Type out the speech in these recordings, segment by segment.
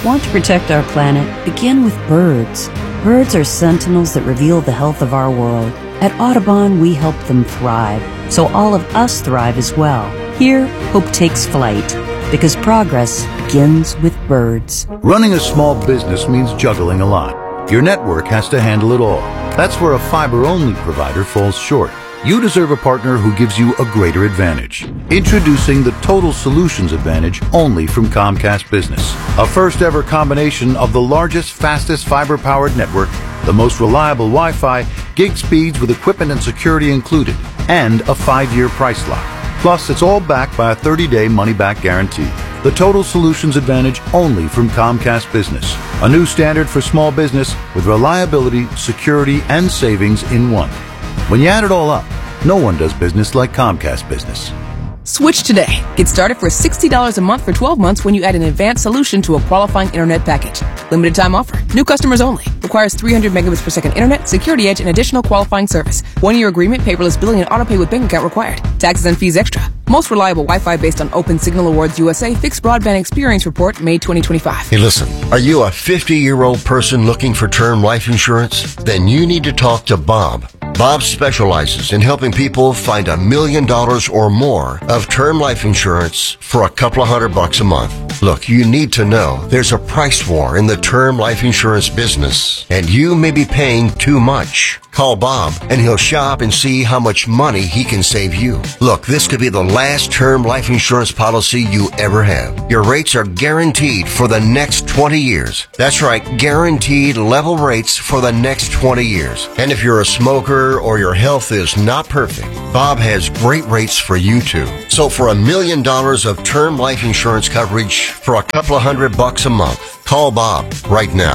Want to protect our planet? Begin with birds. Birds are sentinels that reveal the health of our world. At Audubon, we help them thrive, so all of us thrive as well. Here, hope takes flight, because progress begins with birds. Running a small business means juggling a lot. Your network has to handle it all. That's where a fiber-only provider falls short. You deserve a partner who gives you a greater advantage. Introducing the Total Solutions Advantage only from Comcast Business. A first-ever combination of the largest, fastest fiber-powered network, the most reliable Wi-Fi, gig speeds with equipment and security included, and a 5-year price lock. Plus, it's all backed by a 30-day money-back guarantee. The Total Solutions Advantage only from Comcast Business. A new standard for small business with reliability, security, and savings in one. When you add it all up, no one does business like Comcast Business. Switch today. Get started for $60 a month for 12 months when you add an advanced solution to a qualifying internet package. Limited time offer. New customers only. Requires 300 megabits per second internet, security edge, and additional qualifying service. 1-year agreement, paperless billing, and autopay with bank account required. Taxes and fees extra. Most reliable Wi-Fi based on Open Signal Awards USA Fixed Broadband Experience Report, May 2025. Hey, listen. Are you a 50-year-old person looking for term life insurance? Then you need to talk to Bob. Bob specializes in helping people find $1 million or more of term life insurance for a couple of $100 a month. Look, you need to know there's a price war in the term life insurance business, and you may be paying too much. Call Bob, and he'll shop and see how much money he can save you. Look, this could be the last term life insurance policy you ever have. Your rates are guaranteed for the next 20 years. That's right, guaranteed level rates for the next 20 years. And if you're a smoker or your health is not perfect, Bob has great rates for you too. So for $1 million of term life insurance coverage for a couple of $100 a month, call Bob right now.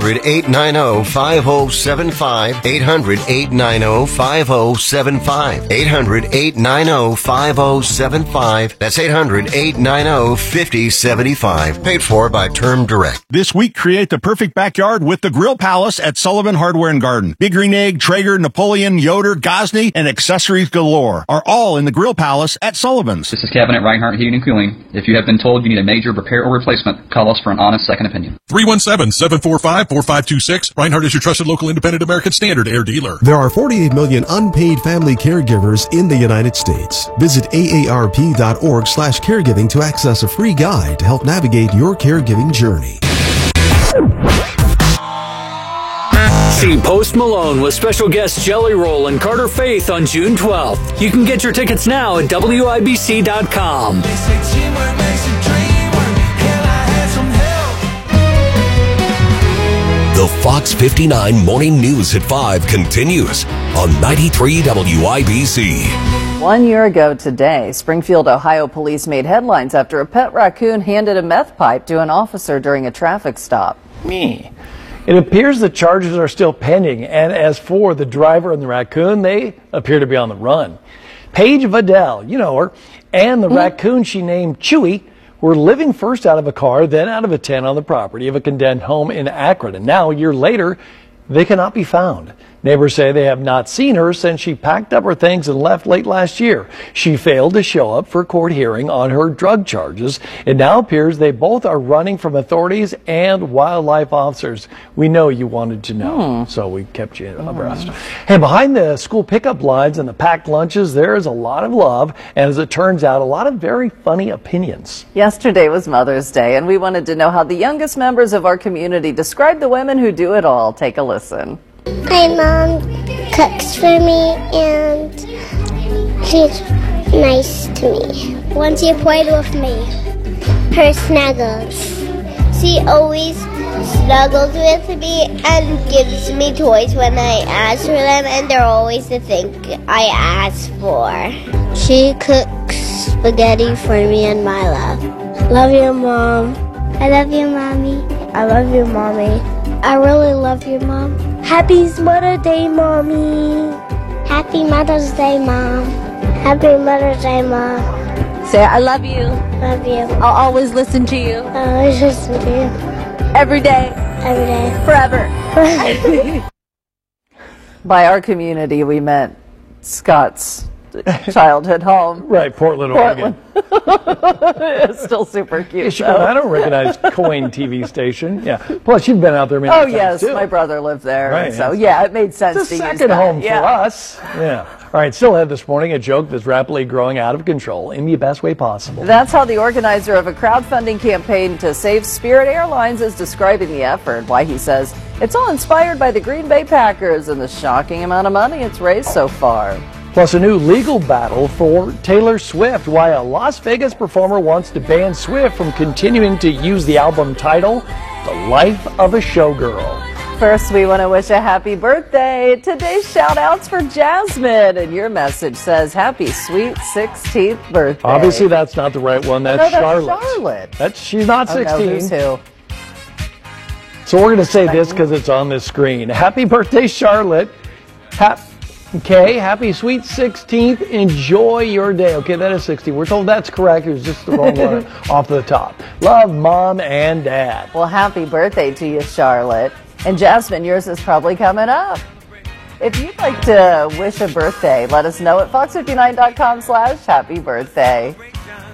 800-890-5075. 800-890-5075. 800-890-5075. That's 800-890-5075. Paid for by Term Direct. This week, create the perfect backyard with the Grill Palace at Sullivan Hardware and Garden. Big Green Egg, Traeger, Napoleon, Yoder, Gosney, and accessories galore are all in the Grill Palace at Sullivan's. This is Kevin at Reinhardt Heating and Cooling. If you have been told you need a major repair or replacement, call us for an honest second opinion. 317-745-4526. Reinhardt is your trusted local independent American Standard Air dealer. There are 48 million unpaid family caregivers in the United States. Visit aarp.org/caregiving to access a free guide to help navigate your caregiving journey. See Post Malone with special guests Jelly Roll and Carter Faith on June 12th. You can get your tickets now at WIBC.com. The Fox 59 Morning News at 5 continues on 93 WIBC. 1 year ago today, Springfield, Ohio police made headlines after a pet raccoon handed a meth pipe to an officer during a traffic stop. It appears the charges are still pending, and as for the driver and the raccoon, they appear to be on the run. Paige Vidal, you know her, and the raccoon she named Chewy were living first out of a car, then out of a tent on the property of a condemned home in Akron. And now, a year later, they cannot be found. Neighbors say they have not seen her since she packed up her things and left late last year. She failed to show up for a court hearing on her drug charges. It now appears they both are running from authorities and wildlife officers. We know you wanted to know, so we kept you abreast. Hey, behind the school pickup lines and the packed lunches, there is a lot of love, and as it turns out, a lot of very funny opinions. Yesterday was Mother's Day, and we wanted to know how the youngest members of our community describe the women who do it all. Take a listen. My mom cooks for me, and she's nice to me. Once she played with me, her snuggles. She always snuggles with me and gives me toys when I ask for them, and they're always the thing I ask for. She cooks spaghetti for me and Mila. Love you, Mom. I love you, Mommy. I love you, Mommy. I really love you, Mom. Happy Mother's Day, Mommy. Happy Mother's Day, Mom. Happy Mother's Day, Mom. Say, I love you. Love you. I'll always listen to you. I'll always listen to you. Every day. Every day. Forever. By our community, we meant Scott's childhood home. Right, Portland, Oregon. It's still super cute. I don't recognize Coin TV station. Yeah. Plus, you've been out there many Oh, times, yes. too. My brother lived there. Right, So, yeah. it made sense It's to a use second that. home for us. Yeah. All right, still ahead this morning, a joke that's rapidly growing out of control in the best way possible. That's how the organizer of a crowdfunding campaign to save Spirit Airlines is describing the effort. Why he says it's all inspired by the Green Bay Packers and the shocking amount of money it's raised so far. Plus, a new legal battle for Taylor Swift. Why a Las Vegas performer wants to ban Swift from continuing to use the album title, The Life of a Showgirl. First, we want to wish a happy birthday. Today's shout-outs for Jasmine. And your message says, happy sweet 16th birthday. Obviously, that's not the right one. That's No, that's Charlotte. Charlotte. She's not 16. Oh, no, who's who? So we're going to say this because it's on this screen. Happy birthday, Charlotte. Okay, happy sweet 16th. Enjoy your day. Okay, that is 60. We're told that's correct. It was just the wrong one off the top. Love, Mom and Dad. Well, happy birthday to you, Charlotte. And Jasmine, yours is probably coming up. If you'd like to wish a birthday, let us know at fox59.com/happy birthday.